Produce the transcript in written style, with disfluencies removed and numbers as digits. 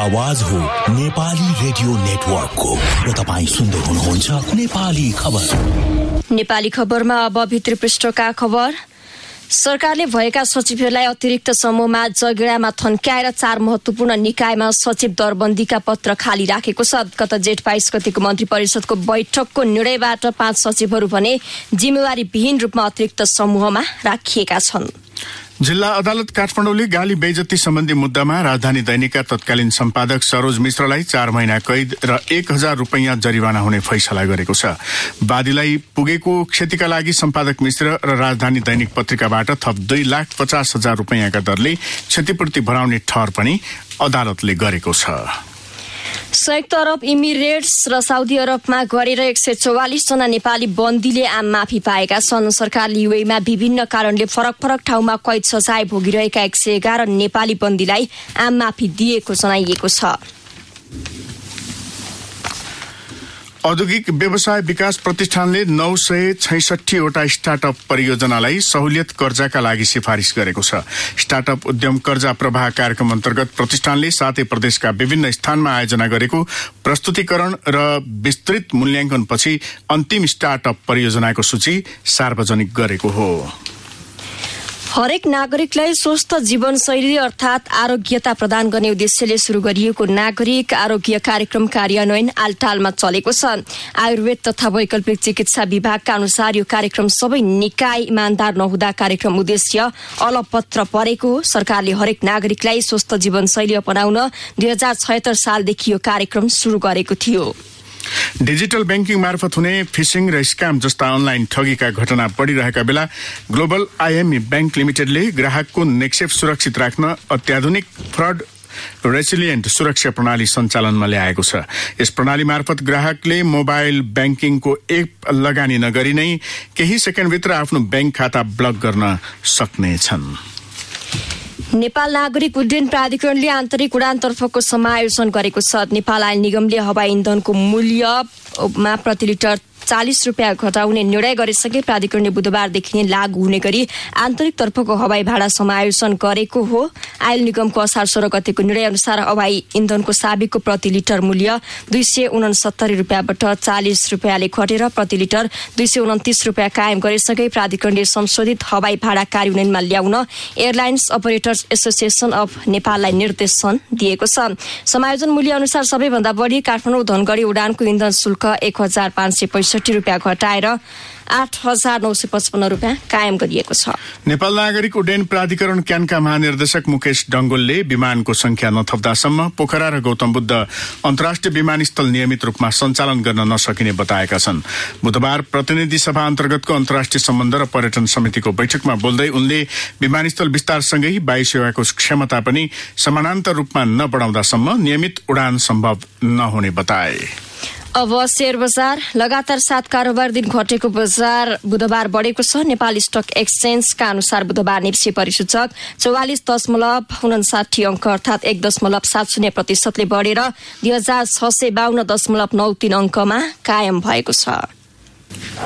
आवाज हो नेपाली रेडियो नेटवर्कको र तपाईं सुन्दै हुनुहुन्छ नेपाली खबर। नेपाली खबरमा अब भित्री पृष्ठका खबर। सरकारले भएका सचिवहरूलाई अतिरिक्त समूहमा जगेडामा थन्क्याएर 4 महत्वपूर्ण निकायमा सचिव दरबन्दीका पत्र खाली राखेको छ। गत जेठ 22 गतिको मन्त्री परिषदको बैठकको निर्णयबाट 5 सचिवहरू भने जिम्मेवारी विहीन रूपमा अतिरिक्त समूहमा राखिएका छन्। जिल्ला अदालत काठमाडौँले गाली बेइज्जती सम्बन्धी मुद्दामा राजधानी दैनिकका तत्कालीन सम्पादक सरोज मिश्रलाई 4 महिना कैद र 1000 रुपैयाँ जरिवाना हुने फैसला गरेको छ। वादीलाई पुगेको क्षतिका लागि सम्पादक मिश्र र राजधानी दैनिक पत्रिकाबाट थप 2,50,000 रुपैयाँका दरले क्षतिपूर्ति भराउने ठहर पनि अदालतले गरेको छ। संयुक्त अरब इमिरेट्स र साउदी अरबमा गरेर 144 जना नेपाली बन्दीले आम माफी पाएका छन्। सरकारले युएईमा विभिन्न कारणले फरक फरक ठाउँमा कैद सजाय भोगिरहेका 111 नेपाली बन्दीलाई आम माफी दिएको जनाइएको छ। औद्योगिक व्यवसाय विकास प्रतिष्ठानले 966 वटा स्टार्टअप परियोजनालाई सहुलियत कर्जाका लागि सिफारिस गरेको छ। स्टार्टअप उद्यम कर्जा प्रवाह कार्यक्रम अन्तर्गत प्रतिष्ठानले 7 प्रदेशका विभिन्न स्थानमा आयोजना गरेको प्रस्तुतिकरण र विस्तृत मूल्याङ्कनपछि अन्तिम स्टार्टअप परियोजनाको सूची सार्वजनिक गरेको हो। हरेक नागरिकलाई स्वस्थ जीवनशैली अर्थात् आरोग्यता प्रदान गर्ने उद्देश्यले शुरू गरिएको नागरिक आरोग्य कार्यक्रम कार्यान्वयन आलटालमा चलेको छ। आयुर्वेद तथा वैकल्पिक चिकित्सा विभागका अनुसार यो कार्यक्रम सबै निकाय इमान्दार नहुँदा कार्यक्रम उद्देश्य अलपत्र परेको हो। सरकारले हरेक नागरिकलाई स्वस्थ जीवनशैली अपनाउन 2076 सालदेखि यो कार्यक्रम शुरू गरेको थियो। डिजिटल ब्याङ्किङ मार्फत हुने फिसिङ र स्क्याम जस्ता अनलाइन ठगीका घटना बढिरहेका बेला ग्लोबल आइएमई ब्याङ्क लिमिटेडले ग्राहकको निक्षेप सुरक्षित राख्न अत्याधुनिक फ्रड रेसिलिएन्ट सुरक्षा प्रणाली सञ्चालनमा ल्याएको छ। यस प्रणाली मार्फत ग्राहकले मोबाइल ब्याङ्किङको एप लगानी नगरी नै केही सेकेन्डभित्र आफ्नो ब्याङ्क खाता ब्लक गर्न सक्नेछन्। नेपाल नागरिक उड्डयन प्राधिकरणले आन्तरिक उडानतर्फको समायोजन गरेको छ। नेपाल आयल निगमले हवाई इन्धनको मूल्यमा प्रति लिटर 40 रुपियाँ घटाउने निर्णय गरिसके प्राधिकरणले बुधबारदेखि नै लागू हुने गरी आन्तरिक तर्फको हवाई भाडा समायोजन गरेको हो। आयल निगमको असार 16 गतेको निर्णय अनुसार हवाई इन्धनको साबिकको प्रति लिटर मूल्य 269 रुपियाँबाट 40 रुपियाँले घटेर प्रति लिटर 229 रुपियाँ कायम गरिसके प्राधिकरणले संशोधित हवाई भाडा कार्यान्वयनमा ल्याउन एयरलाइन्स अपरेटर्स एसोसिएसन अफ नेपाललाई निर्देशन दिएको छ। समायोजन मूल्य अनुसार सबैभन्दा बढी काठमाडौँ धनगढी उडानको इन्धन शुल्क 1,565 रुपियाँ घटाएर 8,955 रुपियाँ कायम गरिएको छ। नेपाल नागरिक उड्डयन प्राधिकरण क्यानका महानिर्देशक मुकेश डंगोलले विमानको संख्या नथप्दासम्म पोखरा र गौतम बुद्ध अन्तर्राष्ट्रिय विमानस्थल नियमित रूपमा सञ्चालन गर्न नसकिने बताएका छन्। बुधबार प्रतिनिधि सभा अन्तर्गतको अन्तर्राष्ट्रिय सम्बन्ध र पर्यटन समितिको बैठकमा बोल्दै उनले विमानस्थल विस्तारसँगै वायु सेवाको क्षमता पनि समानान्तर रूपमा नबढाउँदासम्म नियमित उडान सम्भव नहुने बताए। अब शेयर बजार लगातार 7 कारोबार दिन घटेको बजार बुधबार बढेको छ। नेपाल स्टक एक्सचेन्जका अनुसार बुधबार निफ्टी परिसूचक 44.59 अंक अर्थात् 1.70% बढेर 2652.93 अंकमा कायम भएको छ।